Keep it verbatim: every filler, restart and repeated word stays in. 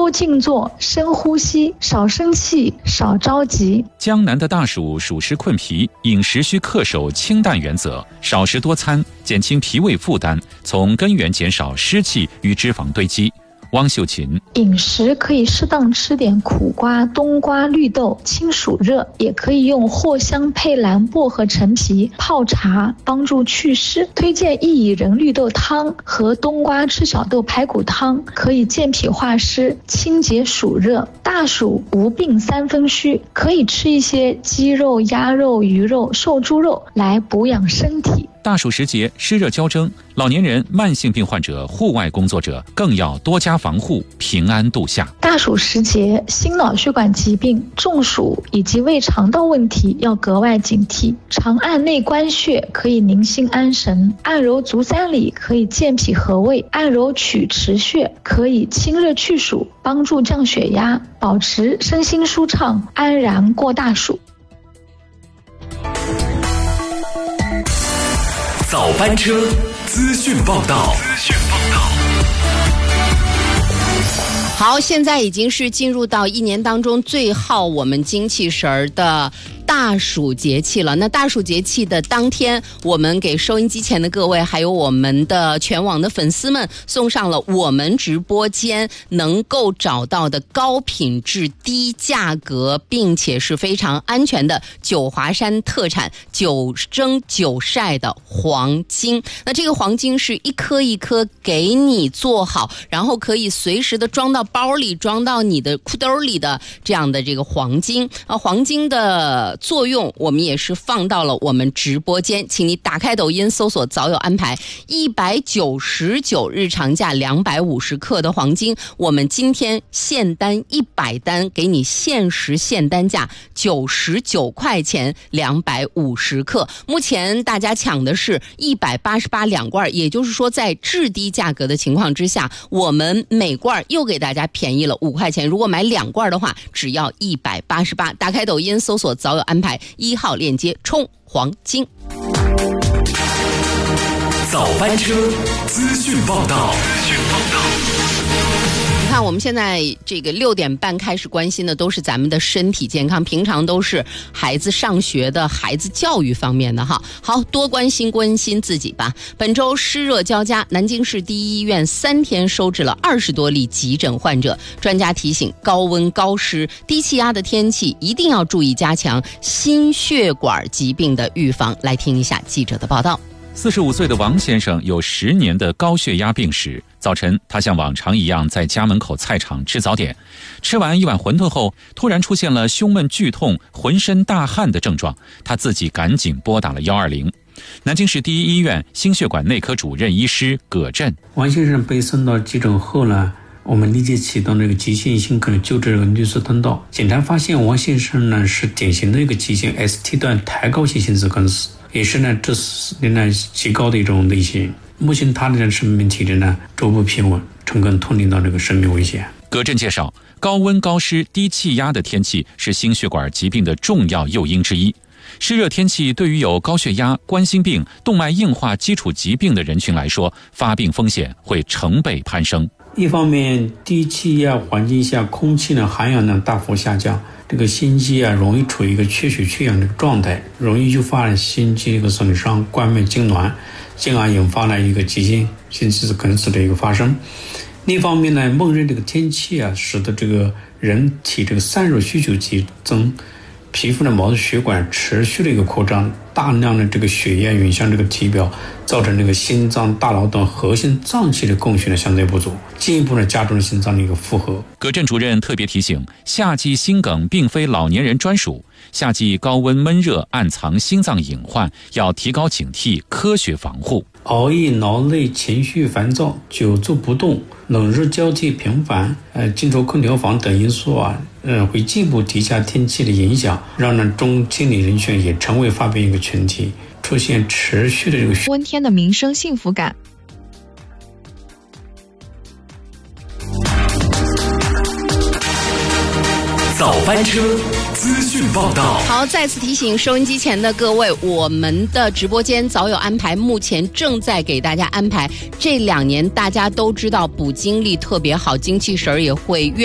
多静坐，深呼吸，少生气，少着急。 江南的大暑暑湿困脾，饮食需恪守清淡原则，少食多餐，减轻脾胃负担，从根源减少湿气与脂肪堆积。汪秀琴， 饮食可以适当吃点苦瓜、冬瓜、绿豆，清暑热，也可以用藿香、佩兰、薄荷、陈皮泡茶，帮助祛湿。推荐薏苡仁绿豆汤和冬瓜赤小豆排骨汤，可以健脾化湿、清洁暑热。大暑无病三分虚，可以吃一些鸡肉、鸭肉、鱼肉、瘦猪肉来补养身体。 大暑时节，湿热交蒸，老年人、慢性病患者、户外工作者更要多加防护，平安度夏。 大暑时节，心脑血管疾病、中暑以及胃肠道问题要格外警惕。长按内关穴可以宁心安神，按揉足三里可以健脾和胃，按揉曲池穴可以清热去暑，帮助降血压，保持身心舒畅，安然过大暑。 早班车资讯报道。资讯报道。 好，现在已经是进入到一年当中最耗我们精气神儿的大暑节气了。那大暑节气的当天，我们给收音机前的各位还有我们的全网的粉丝们送上了我们直播间能够找到的高品质低价格并且是非常安全的九华山特产九蒸九晒的黄金。那这个黄金是一颗一颗给你做好，然后可以随时的装到包里，装到你的裤兜里的这样的这个黄金啊，黄金的作用我们也是放到了我们直播间，请你打开抖音搜索早有安排，一百九十九日常价两百五十克的黄金，我们今天限单一百单，给你限时限单价九十九块钱两百五十克。目前大家抢的是一百八十八两罐，也就是说在至低价格的情况之下，我们每罐又给大家便宜了五块钱，如果买两罐的话只要一百八十八。打开抖音搜索早有安排一号链接冲黄金。 早班车资讯报道。资讯报道。 你看我们现在这个六点半开始关心的都是咱们的身体健康，平常都是孩子上学的孩子教育方面的哈，好多关心关心自己吧。本周湿热交加，南京市第一医院三天收治了二十多例急诊患者。专家提醒，高温高湿低气压的天气一定要注意加强心血管疾病的预防。来听一下记者的报道。 四十五岁的王先生有十年的高血压病史。早晨，他像往常一样在家门口菜场吃早点，吃完一碗馄饨后，突然出现了胸闷剧痛、浑身大汗的症状，他自己赶紧拨打了一二零。南京市第一医院心血管内科主任医师葛振， 王先生被送到急诊后呢，我们立即启动这个急性心梗救治绿色通道。检查发现王先生呢是典型的一个急性 S T 段抬高性心肌梗死，也是呢致死率呢极高的一种类型。目前他的生命体质呢逐步平稳，诚恳脱离到这个生命危险。 葛振介绍，高温高湿低气压的天气是心血管疾病的重要诱因之一。湿热天气对于有高血压、冠心病、动脉硬化基础疾病的人群来说，发病风险会成倍攀升。 一方面，低气压环境下空气呢含氧量大幅下降，这个心肌啊容易处于一个缺血缺氧的状态，容易诱发心肌一个损伤、冠脉痉挛，进而引发了一个急性心肌梗死的一个发生。另一方面呢，闷热这个天气啊，使得这个人体这个散热需求激增，皮肤的毛细血管持续的一个扩张，大量的这个血液涌向这个体表，造成这个心脏、大脑等核心脏器的供血的相对不足，进一步的加重了心脏的一个负荷。 葛振主任特别提醒，夏季心梗并非老年人专属，夏季高温闷热暗藏心脏隐患，要提高警惕，科学防护。 熬夜、劳累、情绪烦躁、久坐不动、冷热交替频繁、呃，进出空调房等因素啊，呃，会进一步提加天气的影响，让呢中青年人群也成为发病一个群体，出现持续的这个温天的民生幸福感。 早班车资讯报道。 好，再次提醒收音机前的各位，我们的直播间早有安排，目前正在给大家安排。这两年大家都知道补精力特别好，精气神也会越